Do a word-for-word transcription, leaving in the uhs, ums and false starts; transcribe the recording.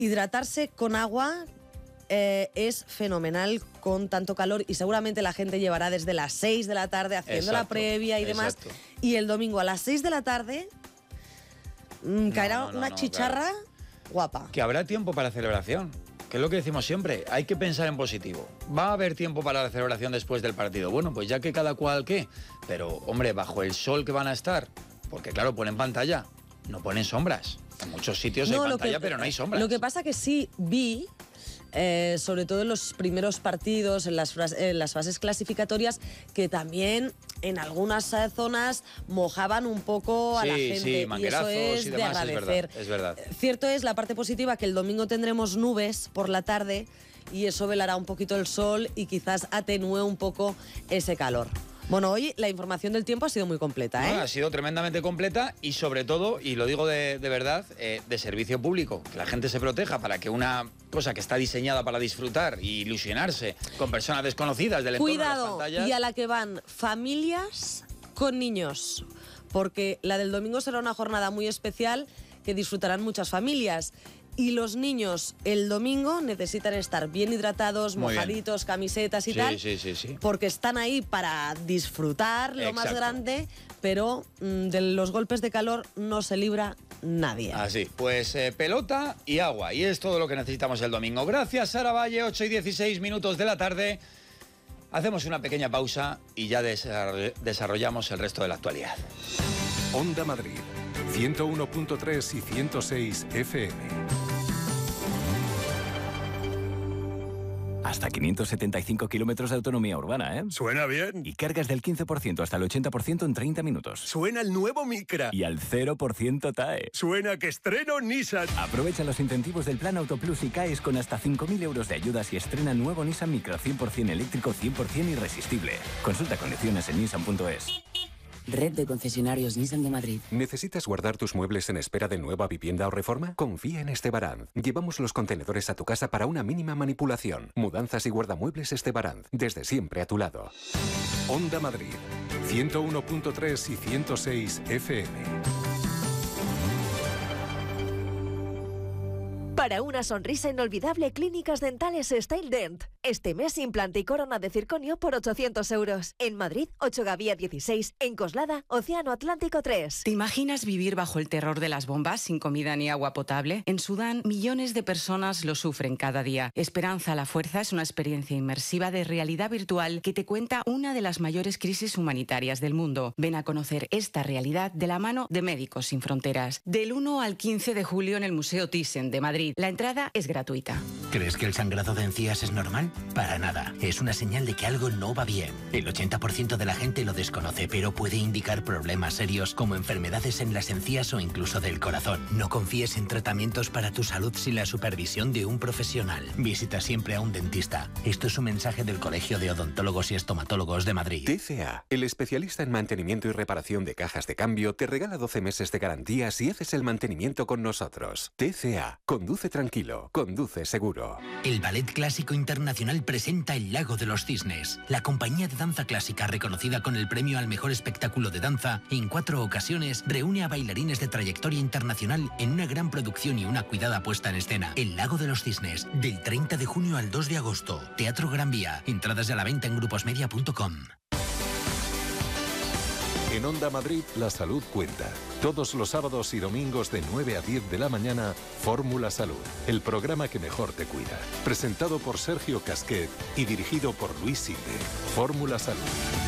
hidratarse con agua eh, es fenomenal con tanto calor y seguramente la gente llevará desde las seis de la tarde haciendo Exacto, la previa y demás. exacto. Y el domingo a las seis de la tarde mmm, No, caerá no, no, una no, chicharra claro. guapa. Que habrá tiempo para la celebración, que es lo que decimos siempre, hay que pensar en positivo. ¿Va a haber tiempo para la celebración después del partido? Bueno, pues ya que cada cual qué, pero hombre, bajo el sol que van a estar, porque claro, ponen pantalla, no ponen sombras. En muchos sitios No, hay lo pantalla, que- pero no hay sombras. Lo que pasa que sí vi, eh, sobre todo en los primeros partidos, en las, fras- en las fases clasificatorias, que también en algunas eh, zonas mojaban un poco a la Sí, gente. sí, y eso manguerazos es y de demás, es agradecer. verdad, es verdad. Cierto es la parte positiva que el domingo tendremos nubes por la tarde y eso velará un poquito el sol y quizás atenúe un poco ese calor. Bueno, hoy la información del tiempo ha sido muy completa, ¿eh? No, ha sido tremendamente completa y sobre todo, y lo digo de, de verdad, eh, de servicio público. Que la gente se proteja para que una cosa que está diseñada para disfrutar e ilusionarse con personas desconocidas del entorno de las Cuidado, pantallas... y a la que van familias con niños, porque la del domingo será una jornada muy especial que disfrutarán muchas familias. Y los niños el domingo necesitan estar bien hidratados, Muy bien. mojaditos, camisetas y Sí, tal, sí, sí, sí. porque están ahí para disfrutar lo más Exacto. grande, pero mm, de los golpes de calor no se libra nadie. Así, pues eh, pelota y agua. Y es todo lo que necesitamos el domingo. Gracias, Sara Valle, ocho y dieciséis minutos de la tarde. Hacemos una pequeña pausa y ya desarroll- desarrollamos el resto de la actualidad. Onda Madrid, ciento uno punto tres y ciento seis F M. Hasta quinientos setenta y cinco kilómetros de autonomía urbana, ¿eh? Suena bien. Y cargas del quince por ciento hasta el ochenta por ciento en treinta minutos. Suena el nuevo Micra. Y al cero por ciento T A E. Suena que estreno Nissan. Aprovecha los incentivos del Plan Autoplus y caes con hasta cinco mil euros de ayudas y estrena nuevo Nissan Micra cien por ciento eléctrico, cien por ciento irresistible. Consulta condiciones en nissan punto es. Red de concesionarios Nissan de Madrid. ¿Necesitas guardar tus muebles en espera de nueva vivienda o reforma? Confía en Estebaranz. Llevamos los contenedores a tu casa para una mínima manipulación. Mudanzas y guardamuebles Estebaranz. Desde siempre a tu lado. Onda Madrid, ciento uno punto tres y ciento seis F M. Para una sonrisa inolvidable, Clínicas Dentales Style Dent. Este mes, implante y corona de circonio por ochocientos euros. En Madrid, ocho Gavía dieciséis. En Coslada, Océano Atlántico tres. ¿Te imaginas vivir bajo el terror de las bombas sin comida ni agua potable? En Sudán, millones de personas lo sufren cada día. Esperanza a la Fuerza es una experiencia inmersiva de realidad virtual que te cuenta una de las mayores crisis humanitarias del mundo. Ven a conocer esta realidad de la mano de Médicos Sin Fronteras. Del uno al quince de julio en el Museo Thyssen de Madrid. La entrada es gratuita. ¿Crees que el sangrado de encías es normal? Para nada. Es una señal de que algo no va bien. El ochenta por ciento de la gente lo desconoce, pero puede indicar problemas serios como enfermedades en las encías o incluso del corazón. No confíes en tratamientos para tu salud sin la supervisión de un profesional. Visita siempre a un dentista. Esto es un mensaje del Colegio de Odontólogos y Estomatólogos de Madrid. T C A, el especialista en mantenimiento y reparación de cajas de cambio, te regala doce meses de garantía si haces el mantenimiento con nosotros. T C A, conduce tranquilo, conduce seguro. El Ballet Clásico Internacional presenta El Lago de los Cisnes. La compañía de danza clásica reconocida con el premio al mejor espectáculo de danza en cuatro ocasiones reúne a bailarines de trayectoria internacional en una gran producción y una cuidada puesta en escena. El Lago de los Cisnes, del treinta de junio al dos de agosto. Teatro Gran Vía. Entradas a la venta en gruposmedia punto com. En Onda Madrid, la salud cuenta. Todos los sábados y domingos de nueve a diez de la mañana, Fórmula Salud, el programa que mejor te cuida. Presentado por Sergio Casquet y dirigido por Luis Sinde. Fórmula Salud.